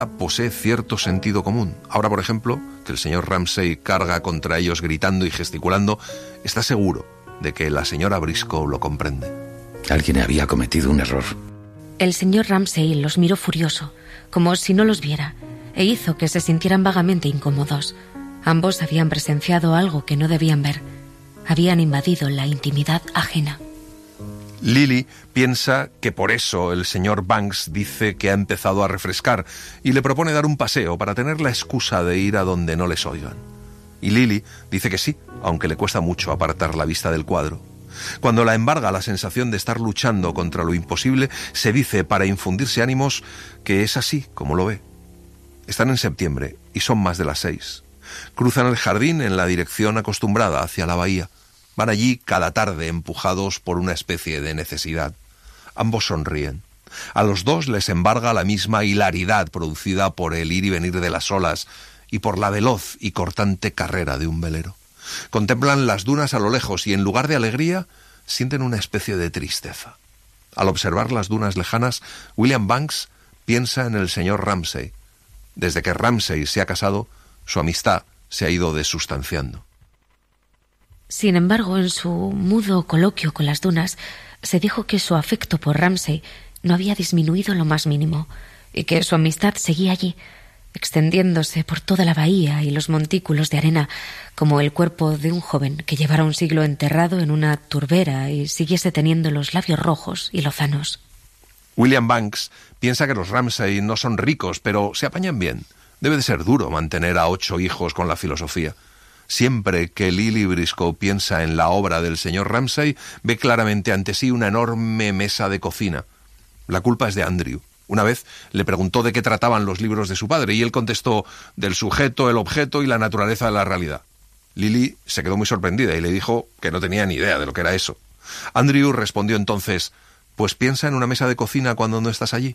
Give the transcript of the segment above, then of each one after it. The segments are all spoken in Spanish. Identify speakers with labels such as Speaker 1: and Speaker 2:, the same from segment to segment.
Speaker 1: posee cierto sentido común. Ahora, por ejemplo, que el señor Ramsay carga contra ellos gritando y gesticulando, está seguro de que la señora Briscoe lo comprende.
Speaker 2: Alguien había cometido un error.
Speaker 3: El señor Ramsay los miró furioso, como si no los viera, e hizo que se sintieran vagamente incómodos. Ambos habían presenciado algo que no debían ver. Habían invadido la intimidad ajena.
Speaker 1: Lily piensa que por eso el señor Banks dice que ha empezado a refrescar y le propone dar un paseo para tener la excusa de ir a donde no les oigan. Y Lily dice que sí, aunque le cuesta mucho apartar la vista del cuadro. Cuando la embarga la sensación de estar luchando contra lo imposible, se dice, para infundirse ánimos, que es así como lo ve. Están en septiembre y son más de las 6. Cruzan el jardín en la dirección acostumbrada hacia la bahía. Van allí cada tarde empujados por una especie de necesidad. Ambos sonríen. A los dos les embarga la misma hilaridad producida por el ir y venir de las olas y por la veloz y cortante carrera de un velero. Contemplan las dunas a lo lejos y en lugar de alegría sienten una especie de tristeza. Al observar las dunas lejanas, William Banks piensa en el señor Ramsay. Desde que Ramsay se ha casado, su amistad se ha ido desustanciando.
Speaker 3: Sin embargo, en su mudo coloquio con las dunas, se dijo que su afecto por Ramsay no había disminuido lo más mínimo y que su amistad seguía allí, extendiéndose por toda la bahía y los montículos de arena, como el cuerpo de un joven que llevara un siglo enterrado en una turbera y siguiese teniendo los labios rojos y lozanos.
Speaker 1: William Banks piensa que los Ramsay no son ricos, pero se apañan bien. Debe de ser duro mantener a 8 hijos con la filosofía. Siempre que Lily Briscoe piensa en la obra del señor Ramsay, ve claramente ante sí una enorme mesa de cocina. La culpa es de Andrew. Una vez le preguntó de qué trataban los libros de su padre y él contestó del sujeto, el objeto y la naturaleza de la realidad. Lily se quedó muy sorprendida y le dijo que no tenía ni idea de lo que era eso. Andrew respondió entonces, pues piensa en una mesa de cocina cuando no estás allí.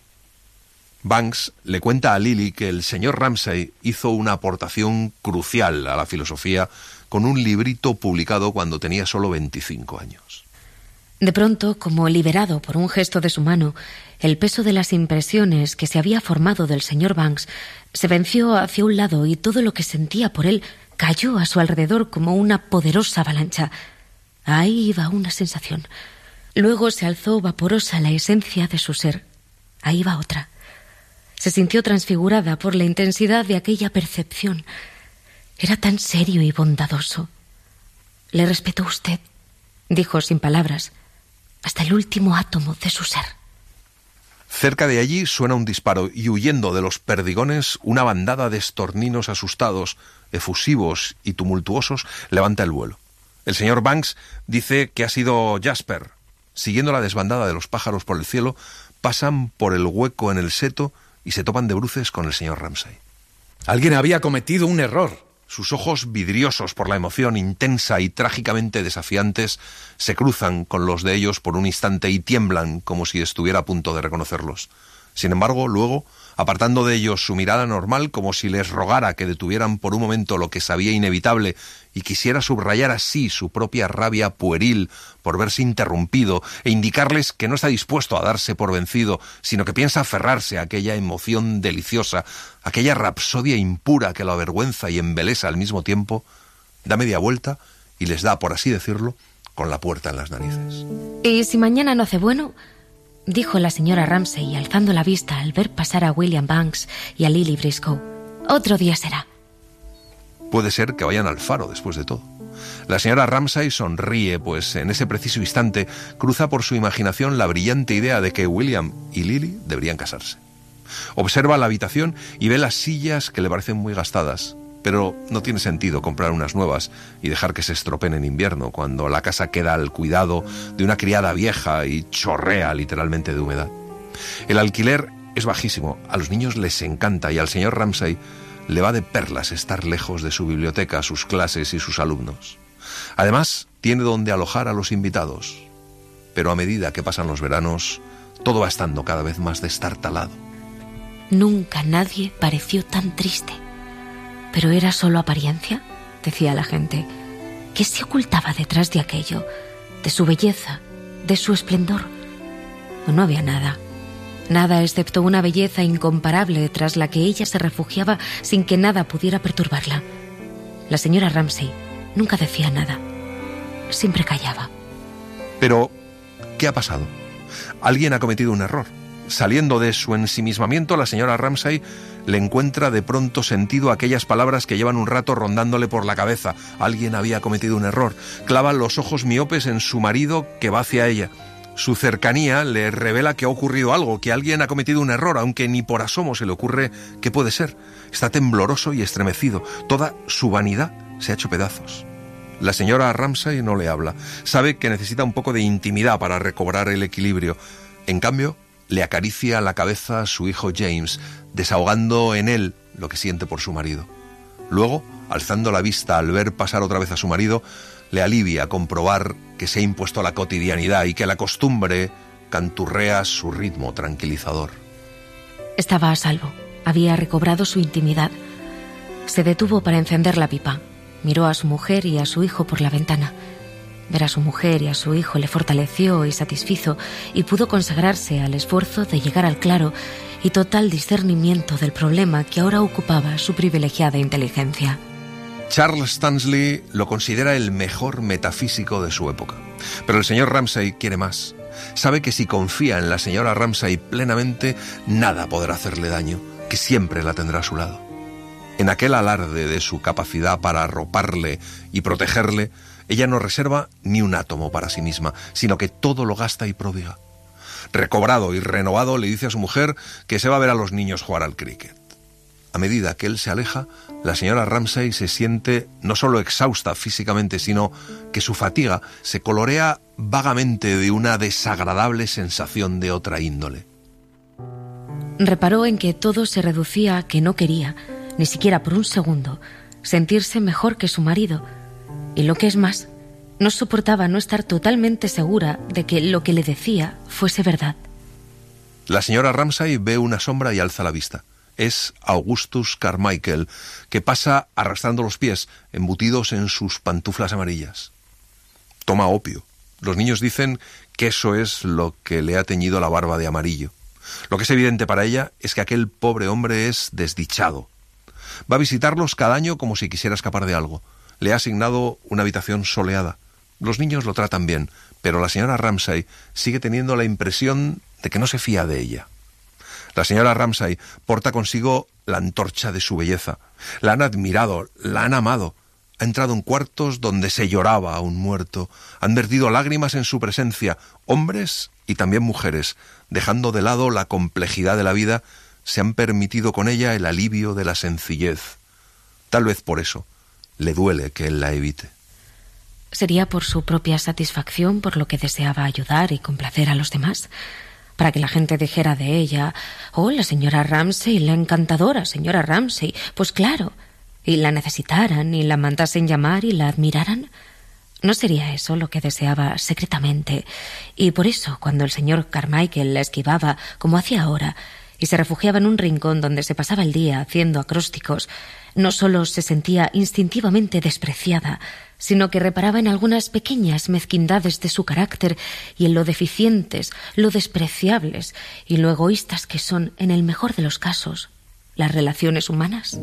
Speaker 1: Banks le cuenta a Lily que el señor Ramsay hizo una aportación crucial a la filosofía con un librito publicado cuando tenía solo 25 años.
Speaker 3: De pronto, como liberado por un gesto de su mano, el peso de las impresiones que se había formado del señor Banks se venció hacia un lado y todo lo que sentía por él cayó a su alrededor como una poderosa avalancha. Ahí iba una sensación. Luego se alzó vaporosa la esencia de su ser. Ahí va otra. Se sintió transfigurada por la intensidad de aquella percepción. Era tan serio y bondadoso. «Le respeto a usted», dijo sin palabras, hasta el último átomo de su ser.
Speaker 1: Cerca de allí suena un disparo y huyendo de los perdigones, una bandada de estorninos asustados, efusivos y tumultuosos levanta el vuelo. El señor Banks dice que ha sido Jasper. Siguiendo la desbandada de los pájaros por el cielo, pasan por el hueco en el seto y se topan de bruces con el señor Ramsay.
Speaker 2: Alguien había cometido un error.
Speaker 1: Sus ojos vidriosos por la emoción intensa y trágicamente desafiantes se cruzan con los de ellos por un instante y tiemblan como si estuviera a punto de reconocerlos. Sin embargo, luego, apartando de ellos su mirada normal como si les rogara que detuvieran por un momento lo que sabía inevitable y quisiera subrayar así su propia rabia pueril por verse interrumpido e indicarles que no está dispuesto a darse por vencido, sino que piensa aferrarse a aquella emoción deliciosa, aquella rapsodia impura que lo avergüenza y embelesa al mismo tiempo, da media vuelta y les da, por así decirlo, con la puerta en las narices.
Speaker 3: ¿Y si mañana no hace bueno?, dijo la señora Ramsay, alzando la vista al ver pasar a William Banks y a Lily Briscoe. «Otro día será».
Speaker 1: Puede ser que vayan al faro después de todo. La señora Ramsay sonríe, pues en ese preciso instante cruza por su imaginación la brillante idea de que William y Lily deberían casarse. Observa la habitación y ve las sillas que le parecen muy gastadas, pero no tiene sentido comprar unas nuevas y dejar que se estropeen en invierno, cuando la casa queda al cuidado de una criada vieja y chorrea literalmente de humedad. El alquiler es bajísimo, a los niños les encanta y al señor Ramsay le va de perlas estar lejos de su biblioteca, sus clases y sus alumnos. Además, tiene donde alojar a los invitados. Pero a medida que pasan los veranos, todo va estando cada vez más destartalado.
Speaker 3: Nunca nadie pareció tan triste. ¿Pero era solo apariencia?, decía la gente. ¿Qué se ocultaba detrás de aquello? De su belleza, de su esplendor. ¿O no había nada? Nada excepto una belleza incomparable tras la que ella se refugiaba sin que nada pudiera perturbarla. La señora Ramsay nunca decía nada. Siempre callaba.
Speaker 1: Pero, ¿qué ha pasado? Alguien ha cometido un error. Saliendo de su ensimismamiento, la señora Ramsay le encuentra de pronto sentido a aquellas palabras que llevan un rato rondándole por la cabeza. Alguien había cometido un error. Clava los ojos miopes en su marido que va hacia ella. Su cercanía le revela que ha ocurrido algo, que alguien ha cometido un error, aunque ni por asomo se le ocurre qué puede ser. Está tembloroso y estremecido. Toda su vanidad se ha hecho pedazos. La señora Ramsay no le habla. Sabe que necesita un poco de intimidad para recobrar el equilibrio. En cambio, le acaricia la cabeza a su hijo James, desahogando en él lo que siente por su marido. Luego, alzando la vista al ver pasar otra vez a su marido, le alivia comprobar que se ha impuesto la cotidianidad y que la costumbre canturrea su ritmo tranquilizador.
Speaker 3: Estaba a salvo. Había recobrado su intimidad. Se detuvo para encender la pipa. Miró a su mujer y a su hijo por la ventana. Ver a su mujer y a su hijo le fortaleció y satisfizo, y pudo consagrarse al esfuerzo de llegar al claro y total discernimiento del problema que ahora ocupaba su privilegiada inteligencia.
Speaker 1: Charles Stanley lo considera el mejor metafísico de su época. Pero el señor Ramsay quiere más. Sabe que si confía en la señora Ramsay plenamente, nada podrá hacerle daño, que siempre la tendrá a su lado. En aquel alarde de su capacidad para arroparle y protegerle, ella no reserva ni un átomo para sí misma, sino que todo lo gasta y prodiga. Recobrado y renovado, le dice a su mujer que se va a ver a los niños jugar al cricket. A medida que él se aleja, la señora Ramsay se siente no solo exhausta físicamente, sino que su fatiga se colorea vagamente de una desagradable sensación de otra índole.
Speaker 3: Reparó en que todo se reducía a que no quería, ni siquiera por un segundo, sentirse mejor que su marido. Y lo que es más, no soportaba no estar totalmente segura de que lo que le decía fuese verdad.
Speaker 1: La señora Ramsay ve una sombra y alza la vista. Es Augustus Carmichael, que pasa arrastrando los pies, embutidos en sus pantuflas amarillas. Toma opio. Los niños dicen que eso es lo que le ha teñido la barba de amarillo. Lo que es evidente para ella es que aquel pobre hombre es desdichado. Va a visitarlos cada año como si quisiera escapar de algo. Le ha asignado una habitación soleada. Los niños lo tratan bien, pero la señora Ramsay sigue teniendo la impresión de que no se fía de ella. La señora Ramsay porta consigo la antorcha de su belleza. La han admirado, la han amado. Ha entrado en cuartos donde se lloraba a un muerto. Han vertido lágrimas en su presencia, hombres y también mujeres. Dejando de lado la complejidad de la vida, se han permitido con ella el alivio de la sencillez. Tal vez por eso le duele que él la evite.
Speaker 3: ¿Sería por su propia satisfacción por lo que deseaba ayudar y complacer a los demás? Para que la gente dijera de ella: «Oh, la señora Ramsay, la encantadora señora Ramsay». Pues claro, y la necesitaran y la mandasen llamar y la admiraran. ¿No sería eso lo que deseaba secretamente? Y por eso, cuando el señor Carmichael la esquivaba, como hacía ahora, y se refugiaba en un rincón donde se pasaba el día haciendo acrósticos, no solo se sentía instintivamente despreciada, sino que reparaba en algunas pequeñas mezquindades de su carácter y en lo deficientes, lo despreciables y lo egoístas que son, en el mejor de los casos, las relaciones humanas.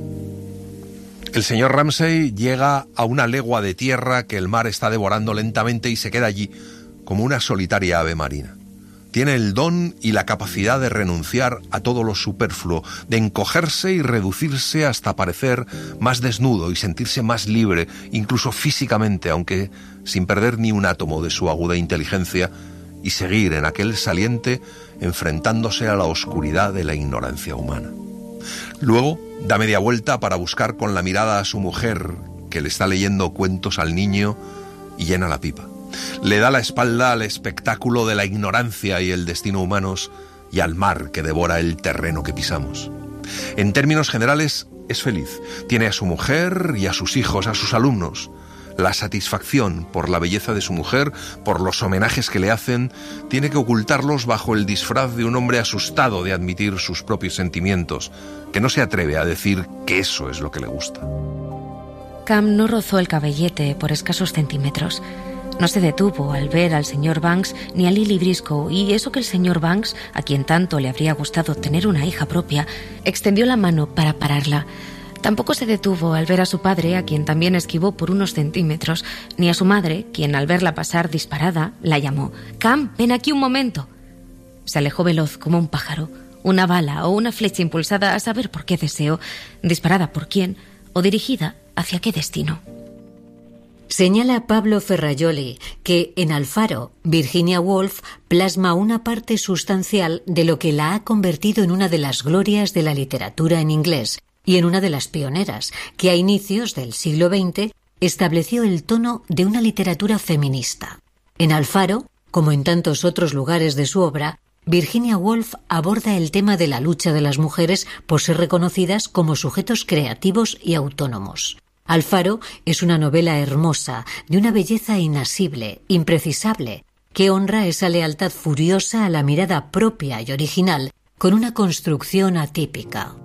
Speaker 1: El señor Ramsay llega a una legua de tierra que el mar está devorando lentamente y se queda allí como una solitaria ave marina. Tiene el don y la capacidad de renunciar a todo lo superfluo, de encogerse y reducirse hasta parecer más desnudo y sentirse más libre, incluso físicamente, aunque sin perder ni un átomo de su aguda inteligencia, y seguir en aquel saliente enfrentándose a la oscuridad de la ignorancia humana. Luego da media vuelta para buscar con la mirada a su mujer, que le está leyendo cuentos al niño, y llena la pipa. Le da la espalda al espectáculo de la ignorancia y el destino humanos y al mar que devora el terreno que pisamos. En términos generales, es feliz. Tiene a su mujer y a sus hijos, a sus alumnos. La satisfacción por la belleza de su mujer, por los homenajes que le hacen, tiene que ocultarlos bajo el disfraz de un hombre asustado de admitir sus propios sentimientos, que no se atreve a decir que eso es lo que le gusta.
Speaker 3: Cam no rozó el cabellete por escasos centímetros. No se detuvo al ver al señor Banks ni a Lily Briscoe, y eso que el señor Banks, a quien tanto le habría gustado tener una hija propia, extendió la mano para pararla. Tampoco se detuvo al ver a su padre, a quien también esquivó por unos centímetros, ni a su madre, quien al verla pasar disparada, la llamó: «Cam, ven aquí un momento». Se alejó veloz como un pájaro, una bala o una flecha impulsada a saber por qué deseo, disparada por quién o dirigida hacia qué destino.
Speaker 4: Señala Pablo Ferrajoli que en Alfaro, Virginia Woolf plasma una parte sustancial de lo que la ha convertido en una de las glorias de la literatura en inglés y en una de las pioneras, que a inicios del siglo XX estableció el tono de una literatura feminista. En Alfaro, como en tantos otros lugares de su obra, Virginia Woolf aborda el tema de la lucha de las mujeres por ser reconocidas como sujetos creativos y autónomos. Alfaro es una novela hermosa, de una belleza inasible, imprecisable, que honra esa lealtad furiosa a la mirada propia y original, con una construcción atípica.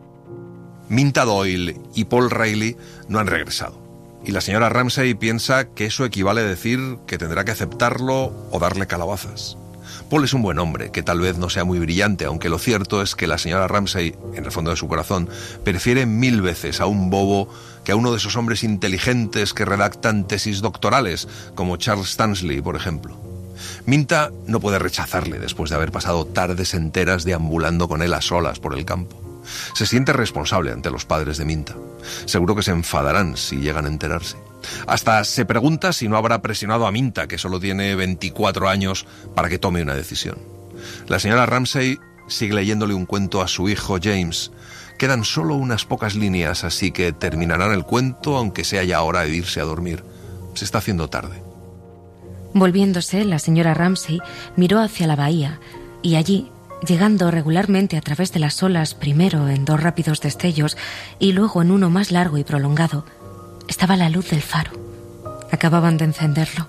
Speaker 1: Minta Doyle y Paul Reilly no han regresado, y la señora Ramsay piensa que eso equivale a decir que tendrá que aceptarlo o darle calabazas. Paul es un buen hombre, que tal vez no sea muy brillante, aunque lo cierto es que la señora Ramsay, en el fondo de su corazón, prefiere 1000 veces a un bobo que a uno de esos hombres inteligentes que redactan tesis doctorales, como Charles Stanley, por ejemplo. Minta no puede rechazarle después de haber pasado tardes enteras deambulando con él a solas por el campo. Se siente responsable ante los padres de Minta. Seguro que se enfadarán si llegan a enterarse. Hasta se pregunta si no habrá presionado a Minta, que solo tiene 24 años, para que tome una decisión. La señora Ramsay sigue leyéndole un cuento a su hijo James. Quedan solo unas pocas líneas, así que terminarán el cuento, aunque sea ya hora de irse a dormir. Se está haciendo tarde.
Speaker 3: Volviéndose, la señora Ramsay miró hacia la bahía, y allí, llegando regularmente a través de las olas, primero en 2 rápidos destellos y luego en uno más largo y prolongado, estaba la luz del faro. Acababan de encenderlo.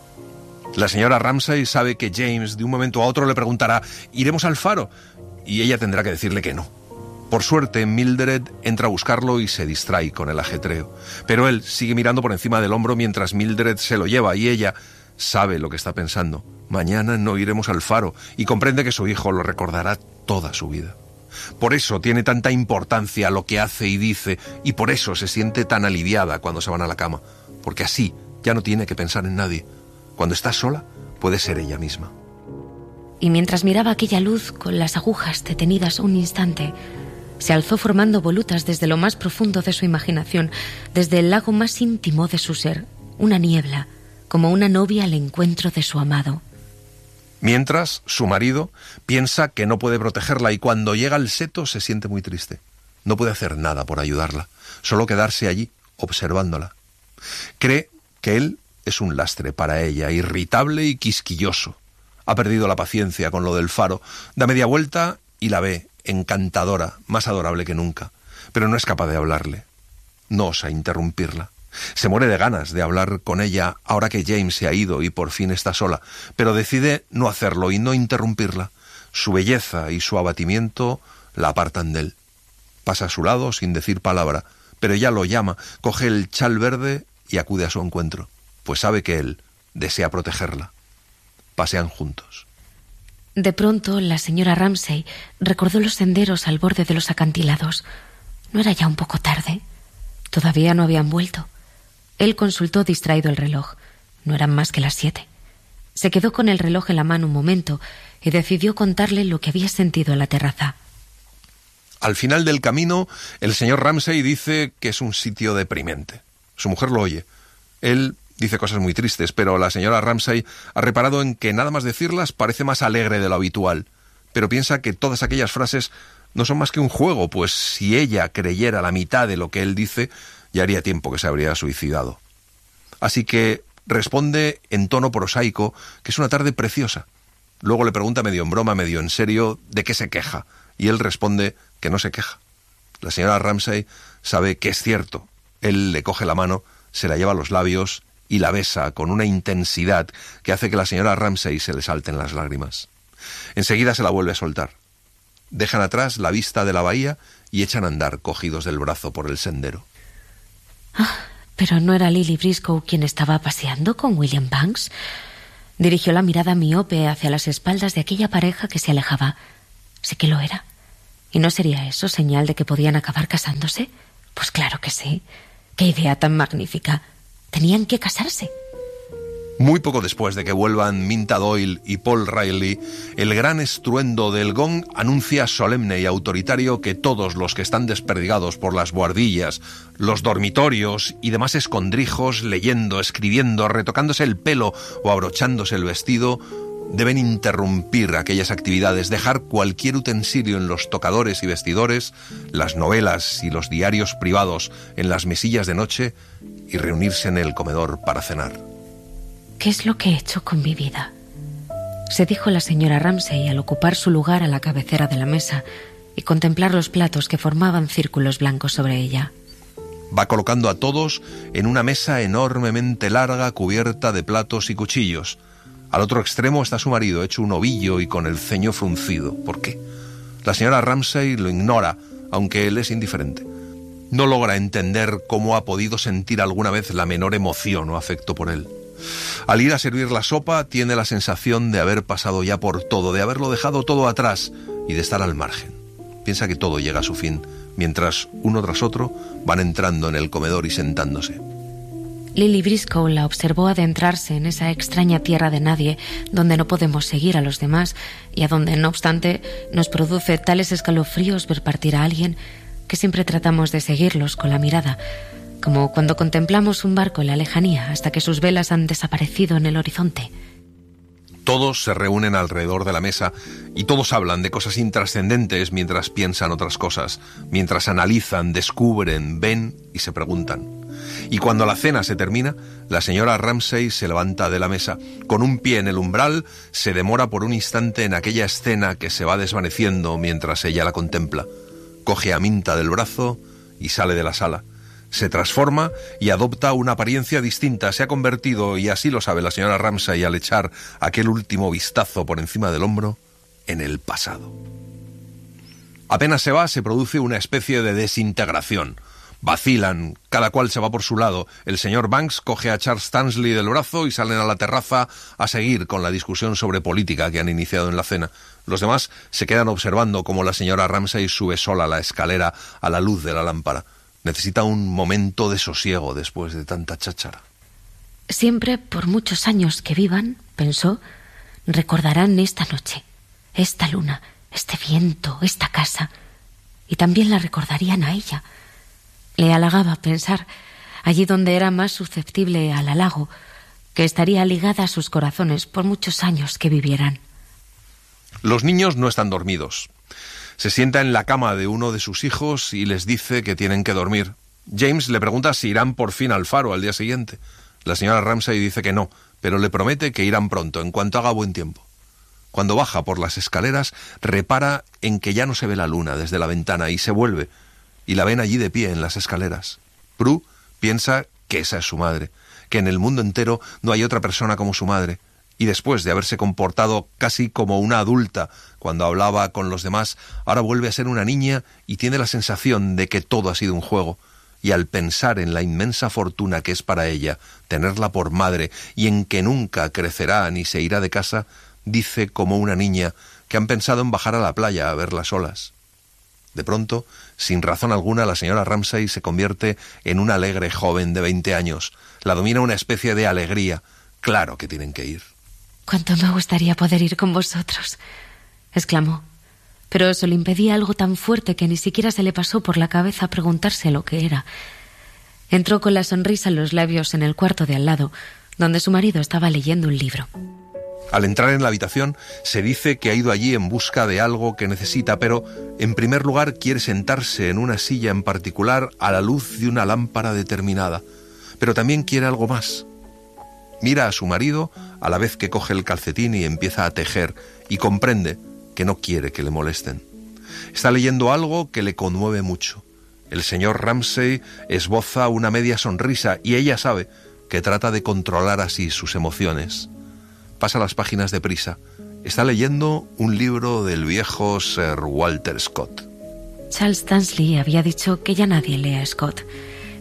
Speaker 1: La señora Ramsay sabe que James de un momento a otro le preguntará: ¿iremos al faro? Y ella tendrá que decirle que no. Por suerte, Mildred entra a buscarlo y se distrae con el ajetreo. Pero él sigue mirando por encima del hombro mientras Mildred se lo lleva, y ella sabe lo que está pensando. Mañana no iremos al faro, y comprende que su hijo lo recordará toda su vida. Por eso tiene tanta importancia lo que hace y dice, y por eso se siente tan aliviada cuando se van a la cama, porque así ya no tiene que pensar en nadie. Cuando está sola, puede ser ella misma.
Speaker 3: Y mientras miraba aquella luz con las agujas detenidas un instante, se alzó formando volutas desde lo más profundo de su imaginación, desde el lago más íntimo de su ser, una niebla, como una novia al encuentro de su amado.
Speaker 1: Mientras, su marido piensa que no puede protegerla, y cuando llega al seto se siente muy triste. No puede hacer nada por ayudarla, solo quedarse allí, observándola. Cree que él es un lastre para ella, irritable y quisquilloso. Ha perdido la paciencia con lo del faro, da media vuelta y la ve, encantadora, más adorable que nunca, pero no es capaz de hablarle. No osa interrumpirla. Se muere de ganas de hablar con ella ahora que James se ha ido y por fin está sola, pero decide no hacerlo y no interrumpirla. Su belleza y su abatimiento la apartan de él. Pasa a su lado sin decir palabra, pero ella lo llama, coge el chal verde y acude a su encuentro, pues sabe que él desea protegerla. Pasean juntos.
Speaker 3: De pronto, la señora Ramsay recordó los senderos al borde de los acantilados. ¿No era ya un poco tarde? Todavía no habían vuelto. Él consultó distraído el reloj. No eran más que las 7. Se quedó con el reloj en la mano un momento y decidió contarle lo que había sentido en la terraza.
Speaker 1: Al final del camino, el señor Ramsay dice que es un sitio deprimente. Su mujer lo oye. Él dice cosas muy tristes, pero la señora Ramsay ha reparado en que nada más decirlas parece más alegre de lo habitual, pero piensa que todas aquellas frases no son más que un juego, pues si ella creyera la mitad de lo que él dice, ya haría tiempo que se habría suicidado. Así que responde en tono prosaico que es una tarde preciosa. Luego le pregunta medio en broma, medio en serio, de qué se queja, y él responde que no se queja. La señora Ramsay sabe que es cierto. Él le coge la mano, se la lleva a los labios y la besa con una intensidad que hace que la señora Ramsay se le salten las lágrimas. Enseguida se la vuelve a soltar. Dejan atrás la vista de la bahía y echan a andar cogidos del brazo por el sendero.
Speaker 3: ¿Pero no era Lily Briscoe quien estaba paseando con William Banks? Dirigió la mirada miope hacia las espaldas de aquella pareja que se alejaba. Sí que lo era. ¿Y no sería eso señal de que podían acabar casándose? Pues claro que sí. ¡Qué idea tan magnífica! Tenían que casarse.
Speaker 1: Muy poco después de que vuelvan Minta Doyle y Paul Riley, el gran estruendo del gong anuncia solemne y autoritario que todos los que están desperdigados por las buhardillas, los dormitorios y demás escondrijos, leyendo, escribiendo, retocándose el pelo o abrochándose el vestido, deben interrumpir aquellas actividades, dejar cualquier utensilio en los tocadores y vestidores, las novelas y los diarios privados en las mesillas de noche y reunirse en el comedor para cenar.
Speaker 3: ¿Qué es lo que he hecho con mi vida?, se dijo la señora Ramsay al ocupar su lugar a la cabecera de la mesa y contemplar los platos que formaban círculos blancos sobre ella.
Speaker 1: Va colocando a todos en una mesa enormemente larga cubierta de platos y cuchillos. Al otro extremo está su marido, hecho un ovillo y con el ceño fruncido. ¿Por qué? La señora Ramsay lo ignora, aunque él es indiferente. No logra entender cómo ha podido sentir alguna vez la menor emoción o afecto por él. Al ir a servir la sopa, tiene la sensación de haber pasado ya por todo, de haberlo dejado todo atrás y de estar al margen. Piensa que todo llega a su fin, mientras uno tras otro van entrando en el comedor y sentándose.
Speaker 3: Lily Briscoe la observó adentrarse en esa extraña tierra de nadie, donde no podemos seguir a los demás y a donde, no obstante, nos produce tales escalofríos ver partir a alguien que siempre tratamos de seguirlos con la mirada, como cuando contemplamos un barco en la lejanía hasta que sus velas han desaparecido en el horizonte.
Speaker 1: Todos se reúnen alrededor de la mesa y todos hablan de cosas intrascendentes mientras piensan otras cosas, mientras analizan, descubren, ven y se preguntan. Y cuando la cena se termina, la señora Ramsay se levanta de la mesa. Con un pie en el umbral, se demora por un instante en aquella escena que se va desvaneciendo mientras ella la contempla. Coge a Minta del brazo y sale de la sala. Se transforma y adopta una apariencia distinta. Se ha convertido, y así lo sabe la señora Ramsay al echar aquel último vistazo por encima del hombro, en el pasado. Apenas se va, se produce una especie de desintegración. Vacilan, cada cual se va por su lado. El señor Banks coge a Charles Tansley del brazo y salen a la terraza a seguir con la discusión sobre política que han iniciado en la cena. Los demás se quedan observando cómo la señora Ramsay sube sola la escalera a la luz de la lámpara. Necesita un momento de sosiego después de tanta cháchara.
Speaker 3: Siempre, por muchos años que vivan, pensó, recordarán esta noche, esta luna, este viento, esta casa, y también la recordarían a ella. Le halagaba pensar, allí donde era más susceptible al halago, que estaría ligada a sus corazones por muchos años que vivieran.
Speaker 1: Los niños no están dormidos. Se sienta en la cama de uno de sus hijos y les dice que tienen que dormir. James le pregunta si irán por fin al faro al día siguiente. La señora Ramsay dice que no, pero le promete que irán pronto, en cuanto haga buen tiempo. Cuando baja por las escaleras, repara en que ya no se ve la luna desde la ventana y se vuelve, y la ven allí de pie en las escaleras. Prue piensa que esa es su madre, que en el mundo entero no hay otra persona como su madre, y después de haberse comportado casi como una adulta cuando hablaba con los demás, ahora vuelve a ser una niña y tiene la sensación de que todo ha sido un juego. Y al pensar en la inmensa fortuna que es para ella tenerla por madre y en que nunca crecerá ni se irá de casa, dice como una niña que han pensado en bajar a la playa a ver las olas. De pronto, sin razón alguna, la señora Ramsay se convierte en una alegre joven de 20 años. La domina una especie de alegría. Claro que tienen que ir.
Speaker 3: «Cuánto me gustaría poder ir con vosotros», exclamó. Pero eso le impedía algo tan fuerte que ni siquiera se le pasó por la cabeza preguntarse lo que era. Entró con la sonrisa en los labios en el cuarto de al lado, donde su marido estaba leyendo un libro.
Speaker 1: Al entrar en la habitación, se dice que ha ido allí en busca de algo que necesita, pero en primer lugar quiere sentarse en una silla en particular a la luz de una lámpara determinada. Pero también quiere algo más. Mira a su marido a la vez que coge el calcetín y empieza a tejer, y comprende que no quiere que le molesten. Está leyendo algo que le conmueve mucho. El señor Ramsay esboza una media sonrisa y ella sabe que trata de controlar así sus emociones. Pasa las páginas deprisa. Está leyendo un libro del viejo Sir Walter Scott.
Speaker 3: Charles Tansley había dicho que ya nadie lee a Scott.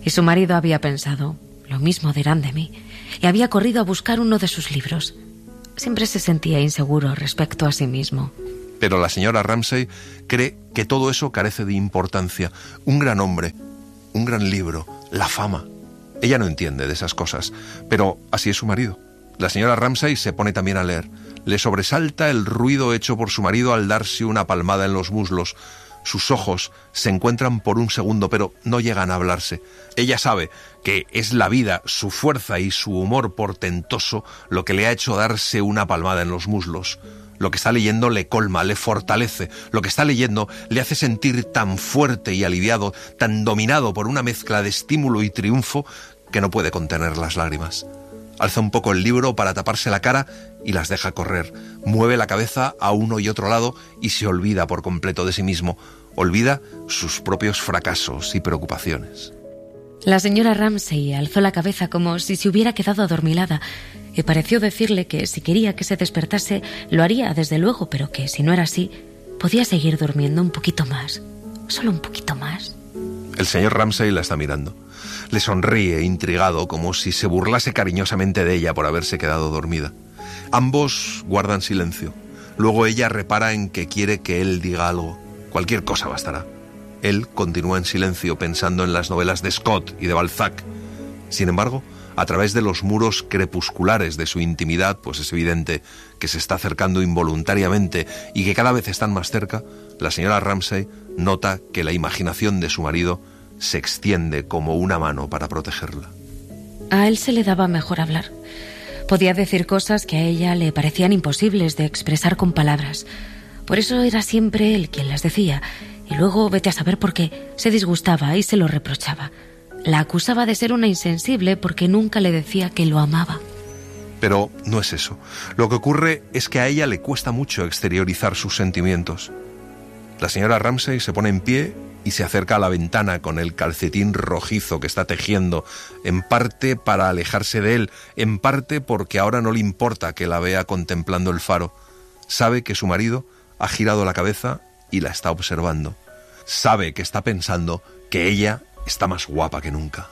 Speaker 3: Y su marido había pensado: lo mismo dirán de mí, y había corrido a buscar uno de sus libros. Siempre se sentía inseguro respecto a sí mismo.
Speaker 1: Pero la señora Ramsay cree que todo eso carece de importancia. Un gran hombre, un gran libro, la fama. Ella no entiende de esas cosas, pero así es su marido. La señora Ramsay se pone también a leer. Le sobresalta el ruido hecho por su marido al darse una palmada en los muslos. Sus ojos se encuentran por un segundo, pero no llegan a hablarse. Ella sabe que es la vida, su fuerza y su humor portentoso lo que le ha hecho darse una palmada en los muslos. Lo que está leyendo le colma, le fortalece. Lo que está leyendo le hace sentir tan fuerte y aliviado, tan dominado por una mezcla de estímulo y triunfo, que no puede contener las lágrimas. Alza un poco el libro para taparse la cara y las deja correr. Mueve la cabeza a uno y otro lado y se olvida por completo de sí mismo. Olvida sus propios fracasos y preocupaciones.
Speaker 3: La señora Ramsay alzó la cabeza como si se hubiera quedado adormilada y pareció decirle que si quería que se despertase lo haría desde luego, pero que si no era así podía seguir durmiendo un poquito más, solo un poquito más.
Speaker 1: El señor Ramsay la está mirando. Le sonríe, intrigado, como si se burlase cariñosamente de ella por haberse quedado dormida. Ambos guardan silencio. Luego ella repara en que quiere que él diga algo. Cualquier cosa bastará. Él continúa en silencio pensando en las novelas de Scott y de Balzac. Sin embargo, a través de los muros crepusculares de su intimidad, pues es evidente que se está acercando involuntariamente y que cada vez están más cerca, la señora Ramsay nota que la imaginación de su marido se extiende como una mano para protegerla.
Speaker 3: A él se le daba mejor hablar. Podía decir cosas que a ella le parecían imposibles de expresar con palabras. Por eso era siempre él quien las decía, y luego, vete a saber por qué, se disgustaba y se lo reprochaba. La acusaba de ser una insensible porque nunca le decía que lo amaba.
Speaker 1: Pero no es eso. Lo que ocurre es que a ella le cuesta mucho exteriorizar sus sentimientos. La señora Ramsay se pone en pie y se acerca a la ventana con el calcetín rojizo que está tejiendo, en parte para alejarse de él, en parte porque ahora no le importa que la vea contemplando el faro. Sabe que su marido ha girado la cabeza y la está observando. Sabe que está pensando que ella está más guapa que nunca.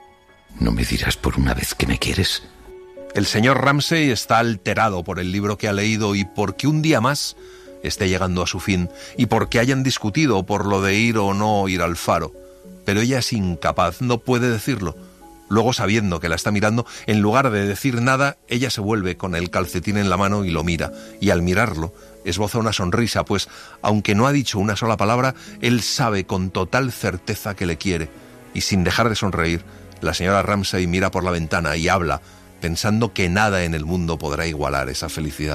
Speaker 2: ¿No me dirás por una vez que me quieres?
Speaker 1: El señor Ramsay está alterado por el libro que ha leído y porque un día más esté llegando a su fin, y porque hayan discutido por lo de ir o no ir al faro. Pero ella es incapaz, no puede decirlo. Luego, sabiendo que la está mirando, en lugar de decir nada, ella se vuelve con el calcetín en la mano y lo mira. Y al mirarlo, esboza una sonrisa, pues, aunque no ha dicho una sola palabra, él sabe con total certeza que le quiere. Y sin dejar de sonreír, la señora Ramsay mira por la ventana y habla, pensando que nada en el mundo podrá igualar esa felicidad.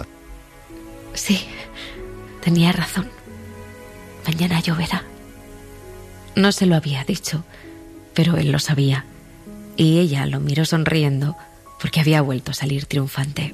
Speaker 3: Sí, tenía razón. Mañana lloverá. No se lo había dicho, pero él lo sabía. Y ella lo miró sonriendo porque había vuelto a salir triunfante.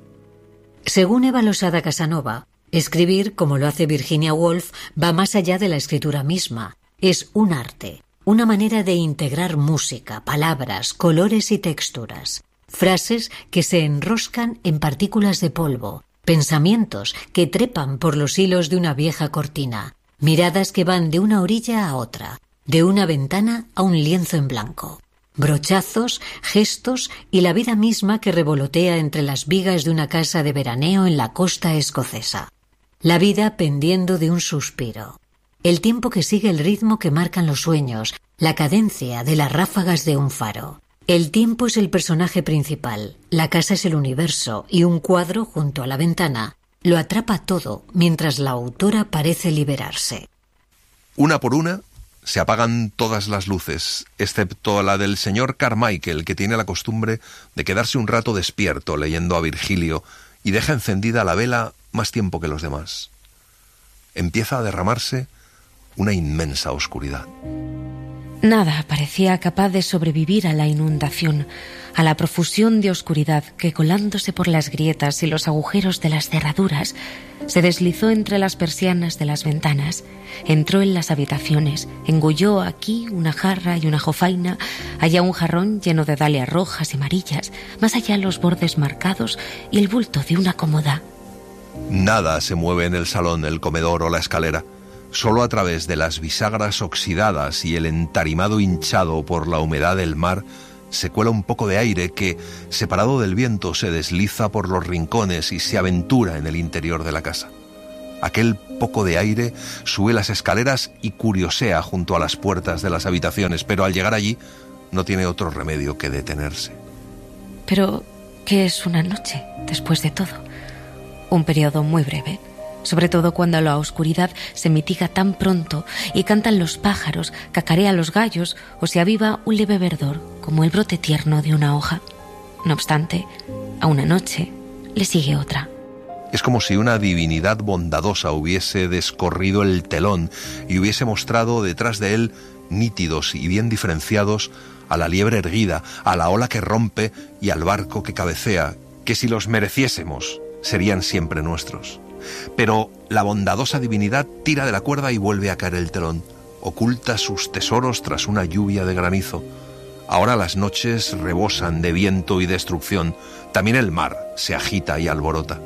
Speaker 4: Según Eva Losada Casanova, escribir, como lo hace Virginia Woolf, va más allá de la escritura misma. Es un arte, una manera de integrar música, palabras, colores y texturas. Frases que se enroscan en partículas de polvo, pensamientos que trepan por los hilos de una vieja cortina, miradas que van de una orilla a otra, de una ventana a un lienzo en blanco. Brochazos, gestos y la vida misma que revolotea entre las vigas de una casa de veraneo en la costa escocesa. La vida pendiendo de un suspiro. El tiempo que sigue el ritmo que marcan los sueños, la cadencia de las ráfagas de un faro. El tiempo es el personaje principal, la casa es el universo y un cuadro junto a la ventana lo atrapa todo mientras la autora parece liberarse.
Speaker 1: Una por una se apagan todas las luces, excepto la del señor Carmichael, que tiene la costumbre de quedarse un rato despierto leyendo a Virgilio y deja encendida la vela más tiempo que los demás. Empieza a derramarse una inmensa oscuridad.
Speaker 3: Nada parecía capaz de sobrevivir a la inundación, a la profusión de oscuridad que, colándose por las grietas y los agujeros de las cerraduras, se deslizó entre las persianas de las ventanas, entró en las habitaciones, engulló aquí una jarra y una jofaina, allá un jarrón lleno de dalias rojas y amarillas, más allá los bordes marcados y el bulto de una cómoda.
Speaker 1: Nada se mueve en el salón, el comedor o la escalera. Solo a través de las bisagras oxidadas y el entarimado hinchado por la humedad del mar se cuela un poco de aire que, separado del viento, se desliza por los rincones y se aventura en el interior de la casa. Aquel poco de aire sube las escaleras y curiosea junto a las puertas de las habitaciones, pero al llegar allí no tiene otro remedio que detenerse.
Speaker 3: Pero, ¿qué es una noche, después de todo? Un periodo muy breve, sobre todo cuando la oscuridad se mitiga tan pronto y cantan los pájaros, cacarean los gallos o se aviva un leve verdor, como el brote tierno de una hoja. No obstante, a una noche le sigue otra.
Speaker 1: Es como si una divinidad bondadosa hubiese descorrido el telón y hubiese mostrado detrás de él, nítidos y bien diferenciados, a la liebre erguida, a la ola que rompe y al barco que cabecea, que si los mereciésemos serían siempre nuestros. Pero la bondadosa divinidad tira de la cuerda y vuelve a caer el telón, oculta sus tesoros tras una lluvia de granizo. Ahora las noches rebosan de viento y destrucción, también el mar se agita y alborota.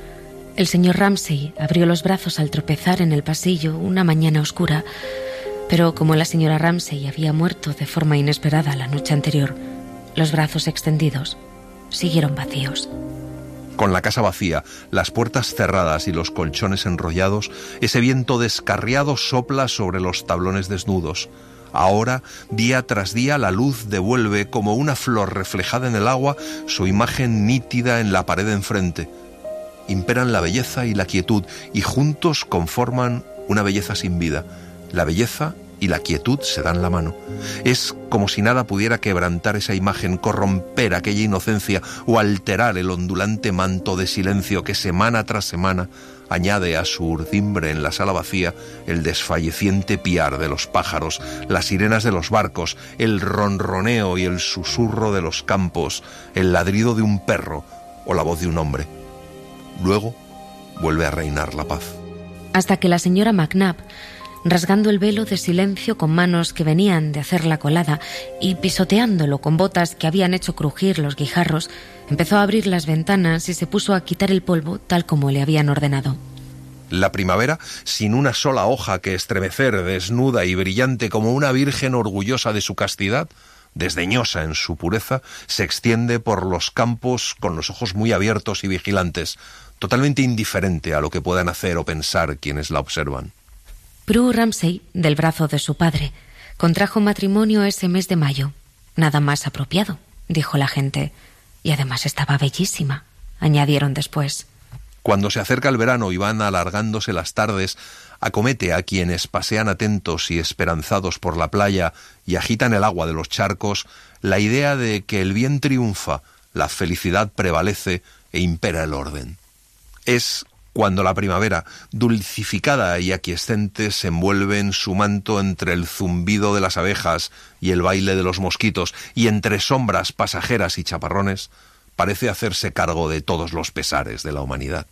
Speaker 3: El señor Ramsay abrió los brazos al tropezar en el pasillo una mañana oscura, pero como la señora Ramsay había muerto de forma inesperada la noche anterior, los brazos extendidos siguieron vacíos.
Speaker 1: Con la casa vacía, las puertas cerradas y los colchones enrollados, ese viento descarriado sopla sobre los tablones desnudos. Ahora, día tras día, la luz devuelve, como una flor reflejada en el agua, su imagen nítida en la pared enfrente. Imperan la belleza y la quietud, y juntos conforman una belleza sin vida. La belleza y la quietud se dan la mano. Es como si nada pudiera quebrantar esa imagen, corromper aquella inocencia o alterar el ondulante manto de silencio que semana tras semana añade a su urdimbre en la sala vacía el desfalleciente piar de los pájaros, las sirenas de los barcos, el ronroneo y el susurro de los campos, el ladrido de un perro o la voz de un hombre. Luego vuelve a reinar la paz.
Speaker 3: Hasta que la señora McNabb, rasgando el velo de silencio con manos que venían de hacer la colada y pisoteándolo con botas que habían hecho crujir los guijarros, empezó a abrir las ventanas y se puso a quitar el polvo tal como le habían ordenado.
Speaker 1: La primavera, sin una sola hoja que estremecer, desnuda y brillante como una virgen orgullosa de su castidad, desdeñosa en su pureza, se extiende por los campos con los ojos muy abiertos y vigilantes, totalmente indiferente a lo que puedan hacer o pensar quienes la observan.
Speaker 3: Prue Ramsay, del brazo de su padre, contrajo matrimonio ese mes de mayo. Nada más apropiado, dijo la gente. Y además estaba bellísima, añadieron después.
Speaker 1: Cuando se acerca el verano y van alargándose las tardes, acomete a quienes pasean atentos y esperanzados por la playa y agitan el agua de los charcos la idea de que el bien triunfa, la felicidad prevalece e impera el orden. Es cuando la primavera, dulcificada y aquiescente, se envuelve en su manto entre el zumbido de las abejas y el baile de los mosquitos, y entre sombras pasajeras y chaparrones, parece hacerse cargo de todos los pesares de la humanidad.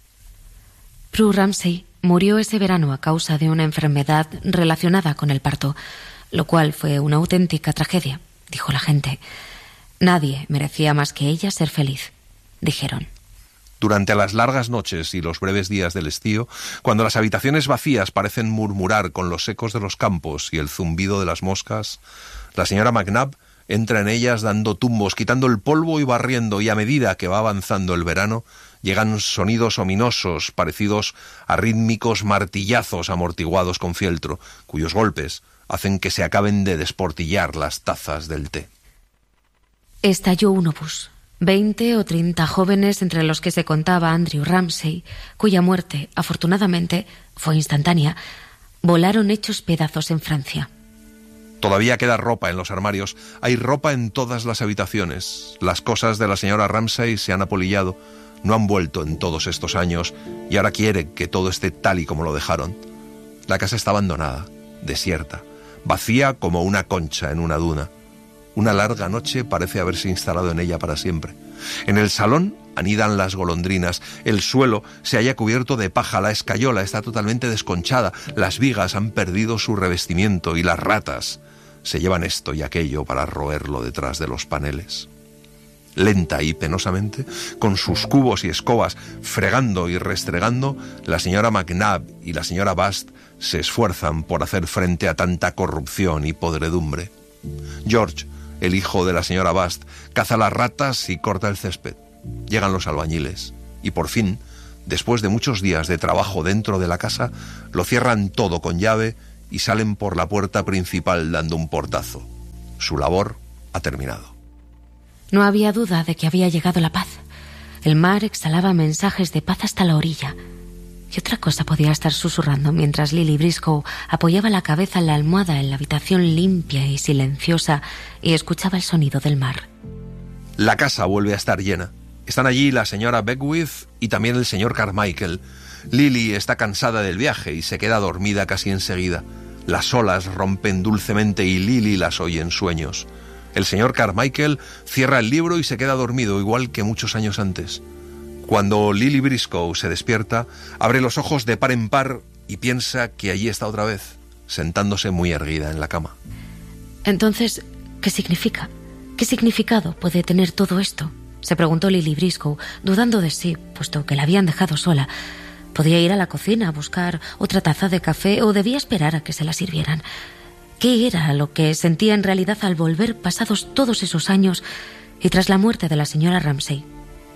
Speaker 3: Prue Ramsay murió ese verano a causa de una enfermedad relacionada con el parto, lo cual fue una auténtica tragedia, dijo la gente. Nadie merecía más que ella ser feliz, dijeron.
Speaker 1: Durante las largas noches y los breves días del estío, cuando las habitaciones vacías parecen murmurar con los ecos de los campos y el zumbido de las moscas, la señora McNabb entra en ellas dando tumbos, quitando el polvo y barriendo, y a medida que va avanzando el verano, llegan sonidos ominosos parecidos a rítmicos martillazos amortiguados con fieltro, cuyos golpes hacen que se acaben de desportillar las tazas del té.
Speaker 3: Estalló un obús. 20 o 30 jóvenes, entre los que se contaba Andrew Ramsay, cuya muerte, afortunadamente, fue instantánea, volaron hechos pedazos en Francia.
Speaker 1: Todavía queda ropa en los armarios, hay ropa en todas las habitaciones. Las cosas de la señora Ramsay se han apolillado, no han vuelto en todos estos años, y ahora quiere que todo esté tal y como lo dejaron. La casa está abandonada, desierta, vacía como una concha en una duna. Una larga noche parece haberse instalado en ella para siempre. En el salón anidan las golondrinas, el suelo se halla cubierto de paja, la escayola está totalmente desconchada, las vigas han perdido su revestimiento y las ratas se llevan esto y aquello para roerlo detrás de los paneles. Lenta y penosamente, con sus cubos y escobas fregando y restregando, la señora McNabb y la señora Bast se esfuerzan por hacer frente a tanta corrupción y podredumbre. George, el hijo de la señora Bast, caza las ratas y corta el césped. Llegan los albañiles y por fin, después de muchos días de trabajo dentro de la casa, lo cierran todo con llave y salen por la puerta principal dando un portazo. Su labor ha terminado.
Speaker 3: No había duda de que había llegado la paz. El mar exhalaba mensajes de paz hasta la orilla. Y otra cosa podía estar susurrando mientras Lily Briscoe apoyaba la cabeza en la almohada en la habitación limpia y silenciosa y escuchaba el sonido del mar.
Speaker 1: La casa vuelve a estar llena. Están allí la señora Beckwith y también el señor Carmichael. Lily está cansada del viaje y se queda dormida casi enseguida. Las olas rompen dulcemente y Lily las oye en sueños. El señor Carmichael cierra el libro y se queda dormido, igual que muchos años antes. Cuando Lily Briscoe se despierta, abre los ojos de par en par y piensa que allí está otra vez, sentándose muy erguida en la cama.
Speaker 3: Entonces, ¿qué significa? ¿Qué significado puede tener todo esto? Se preguntó Lily Briscoe, dudando de sí, puesto que la habían dejado sola. ¿Podía ir a la cocina a buscar otra taza de café o debía esperar a que se la sirvieran? ¿Qué era lo que sentía en realidad al volver pasados todos esos años y tras la muerte de la señora Ramsay?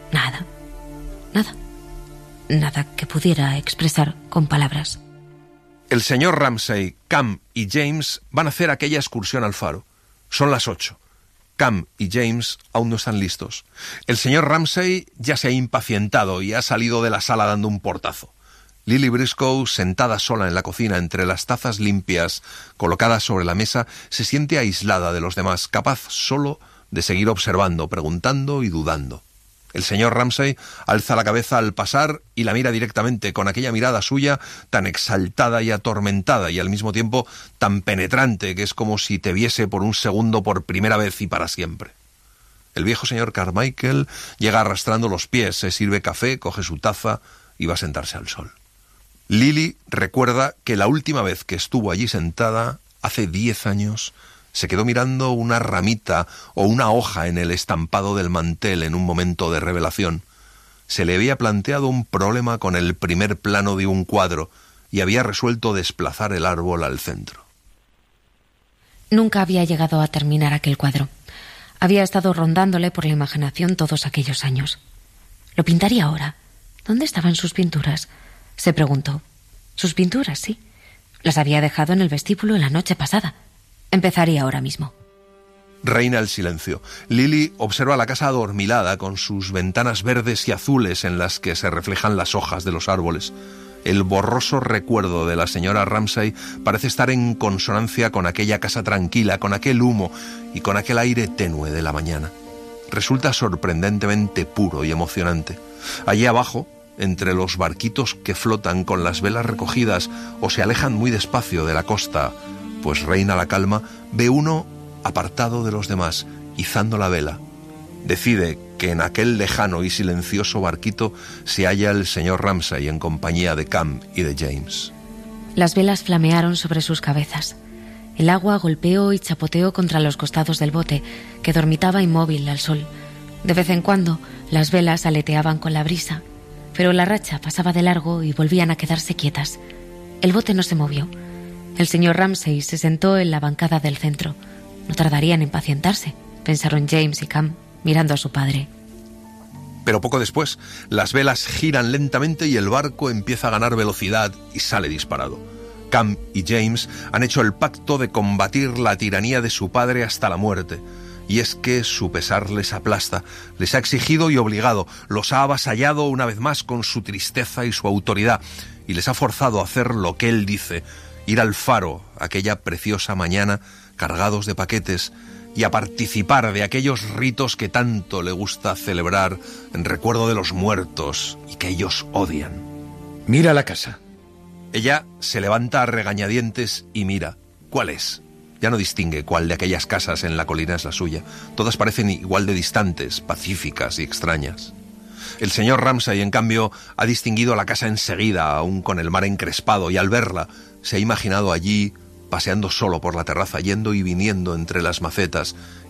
Speaker 3: Nada que pudiera expresar con palabras.
Speaker 1: El señor Ramsay, Cam y James van a hacer aquella excursión al faro. Son las 8. Cam y James aún no están listos. El señor Ramsay ya se ha impacientado y ha salido de la sala dando un portazo. Lily Briscoe, sentada sola en la cocina entre las tazas limpias colocadas sobre la mesa, se siente aislada de los demás, capaz solo de seguir observando, preguntando y dudando. El señor Ramsay alza la cabeza al pasar y la mira directamente, con aquella mirada suya tan exaltada y atormentada y al mismo tiempo tan penetrante que es como si te viese por un segundo por primera vez y para siempre. El viejo señor Carmichael llega arrastrando los pies, se sirve café, coge su taza y va a sentarse al sol. Lily recuerda que la última vez que estuvo allí sentada, hace 10 años, se quedó mirando una ramita o una hoja en el estampado del mantel en un momento de revelación. Se le había planteado un problema con el primer plano de un cuadro y había resuelto desplazar el árbol al centro.
Speaker 3: Nunca había llegado a terminar aquel cuadro. Había estado rondándole por la imaginación todos aquellos años. ¿Lo pintaría ahora? ¿Dónde estaban sus pinturas?, se preguntó. Sus pinturas, sí. Las había dejado en el vestíbulo la noche pasada. Empezaría ahora mismo.
Speaker 1: Reina el silencio. Lily observa la casa adormilada con sus ventanas verdes y azules en las que se reflejan las hojas de los árboles. El borroso recuerdo de la señora Ramsay parece estar en consonancia con aquella casa tranquila, con aquel humo y con aquel aire tenue de la mañana. Resulta sorprendentemente puro y emocionante. Allí abajo, entre los barquitos que flotan con las velas recogidas o se alejan muy despacio de la costa, pues reina la calma, ve uno apartado de los demás, izando la vela. Decide que en aquel lejano y silencioso barquito se halla el señor Ramsay en compañía de Cam y de James.
Speaker 3: Las velas flamearon sobre sus cabezas. El agua golpeó y chapoteó contra los costados del bote, que dormitaba inmóvil al sol. De vez en cuando, las velas aleteaban con la brisa, pero la racha pasaba de largo y volvían a quedarse quietas. El bote no se movió. El señor Ramsay se sentó en la bancada del centro. No tardarían en impacientarse, pensaron James y Cam, mirando a su padre.
Speaker 1: Pero poco después, las velas giran lentamente y el barco empieza a ganar velocidad y sale disparado. Cam y James han hecho el pacto de combatir la tiranía de su padre hasta la muerte. Y es que su pesar les aplasta, les ha exigido y obligado, los ha avasallado una vez más con su tristeza y su autoridad, y les ha forzado a hacer lo que él dice, ir al faro aquella preciosa mañana cargados de paquetes y a participar de aquellos ritos que tanto le gusta celebrar en recuerdo de los muertos y que ellos odian.
Speaker 2: Mira la casa.
Speaker 1: Ella se levanta a regañadientes y mira. ¿Cuál es? Ya no distingue cuál de aquellas casas en la colina es la suya. Todas parecen igual de distantes, pacíficas y extrañas. El señor Ramsay, en cambio, ha distinguido la casa enseguida, aún con el mar encrespado, y al verla se ha imaginado allí, paseando solo por la terraza, yendo y viniendo entre las macetas,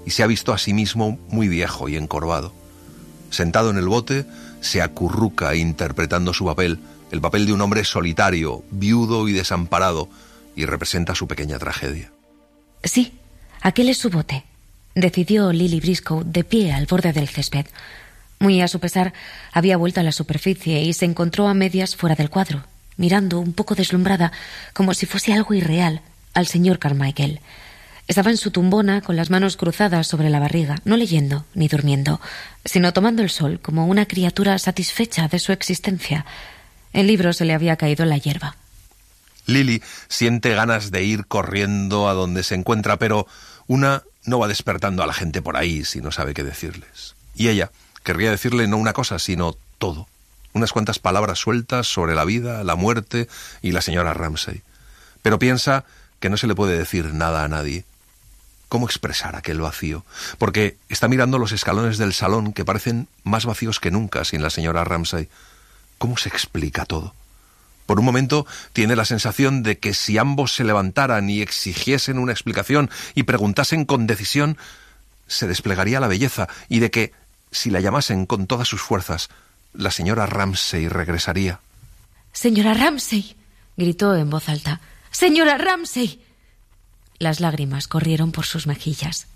Speaker 1: y se ha visto a sí mismo muy viejo y encorvado. Sentado en el bote, se acurruca interpretando su papel, el papel de un hombre solitario, viudo y desamparado, y representa su pequeña tragedia.
Speaker 3: Sí, aquel es su bote, decidió Lily Briscoe de pie al borde del césped. Muy a su pesar, había vuelto a la superficie y se encontró a medias fuera del cuadro, mirando un poco deslumbrada, como si fuese algo irreal, al señor Carmichael. Estaba en su tumbona con las manos cruzadas sobre la barriga, no leyendo ni durmiendo, sino tomando el sol como una criatura satisfecha de su existencia. El libro se le había caído en la hierba.
Speaker 1: Lily siente ganas de ir corriendo a donde se encuentra, pero una no va despertando a la gente por ahí si no sabe qué decirles. Y ella querría decirle no una cosa, sino todo. Unas cuantas palabras sueltas sobre la vida, la muerte y la señora Ramsay. Pero piensa que no se le puede decir nada a nadie. ¿Cómo expresar aquel vacío? Porque está mirando los escalones del salón que parecen más vacíos que nunca sin la señora Ramsay. ¿Cómo se explica todo? Por un momento tiene la sensación de que si ambos se levantaran y exigiesen una explicación y preguntasen con decisión, se desplegaría la belleza, y de que, si la llamasen con todas sus fuerzas, la señora Ramsay regresaría.
Speaker 3: «¡Señora Ramsay!», gritó en voz alta. «¡Señora Ramsay!». Las lágrimas corrieron por sus mejillas.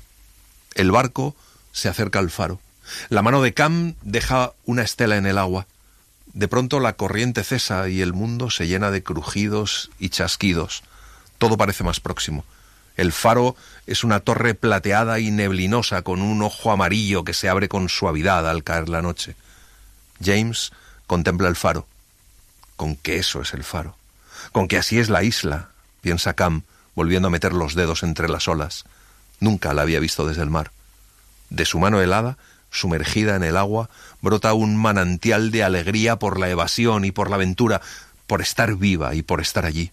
Speaker 1: El barco se acerca al faro. La mano de Cam deja una estela en el agua. De pronto la corriente cesa y el mundo se llena de crujidos y chasquidos. Todo parece más próximo. El faro es una torre plateada y neblinosa con un ojo amarillo que se abre con suavidad al caer la noche. James contempla el faro. ¿Con qué eso es el faro? ¿Con que así es la isla?, piensa Cam, volviendo a meter los dedos entre las olas. Nunca la había visto desde el mar. De su mano helada, sumergida en el agua, brota un manantial de alegría por la evasión y por la aventura, por estar viva y por estar allí.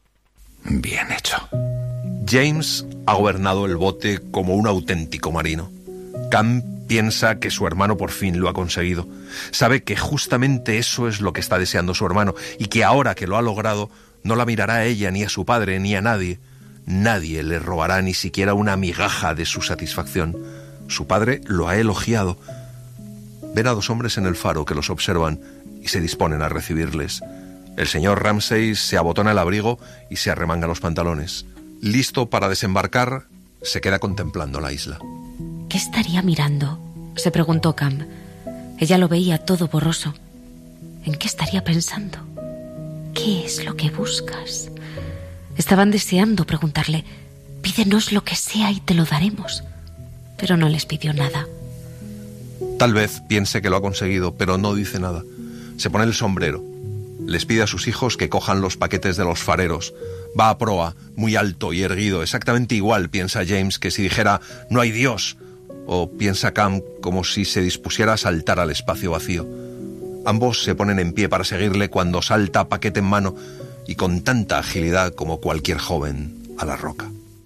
Speaker 2: Bien hecho.
Speaker 1: James ha gobernado el bote como un auténtico marino. Cam piensa que su hermano por fin lo ha conseguido. Sabe que justamente eso es lo que está deseando su hermano, y que ahora que lo ha logrado, no la mirará a ella, ni a su padre, ni a nadie. Nadie le robará ni siquiera una migaja de su satisfacción. Su padre lo ha elogiado. Ven a dos hombres en el faro que los observan y se disponen a recibirles. El señor Ramsay se abotona el abrigo y se arremanga los pantalones. Listo para desembarcar, se queda contemplando la isla.
Speaker 3: ¿Qué estaría mirando?, se preguntó Cam. Ella lo veía todo borroso. ¿En qué estaría pensando? ¿Qué es lo que buscas? Estaban deseando preguntarle: pídenos lo que sea y te lo daremos. Pero no les pidió nada.
Speaker 1: Tal vez piense que lo ha conseguido, pero no dice nada. Se pone el sombrero. Les pide a sus hijos que cojan los paquetes de los fareros. Va a proa, muy alto y erguido, exactamente igual, piensa James, que si dijera «no hay Dios», o piensa Cam como si se dispusiera a saltar al espacio vacío. Ambos se ponen en pie para seguirle cuando salta paquete en mano y con tanta agilidad como cualquier joven a la roca.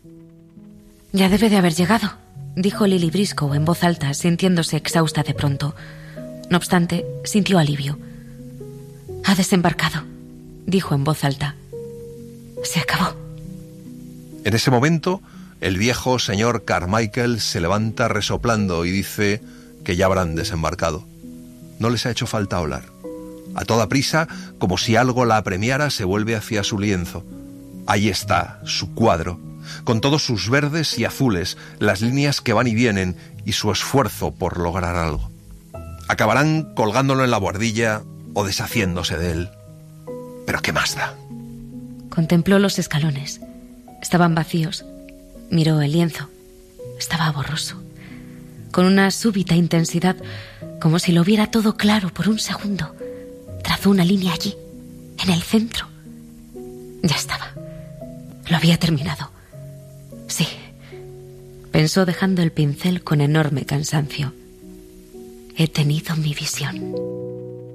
Speaker 3: «Ya debe de haber llegado», dijo Lily Briscoe en voz alta, sintiéndose exhausta de pronto. No obstante, sintió alivio. «Ha desembarcado», dijo en voz alta. «Se acabó».
Speaker 1: En ese momento, el viejo señor Carmichael se levanta resoplando y dice que ya habrán desembarcado. No les ha hecho falta hablar. A toda prisa, como si algo la apremiara, se vuelve hacia su lienzo. Ahí está, su cuadro, con todos sus verdes y azules, las líneas que van y vienen y su esfuerzo por lograr algo. Acabarán colgándolo en la buhardilla o deshaciéndose de él. ¿Pero qué más da?
Speaker 3: Contempló los escalones. Estaban vacíos. Miró el lienzo. Estaba borroso. Con una súbita intensidad, como si lo viera todo claro por un segundo, trazó una línea allí, en el centro. Ya estaba. Lo había terminado. Sí, pensó dejando el pincel con enorme cansancio. He tenido mi visión.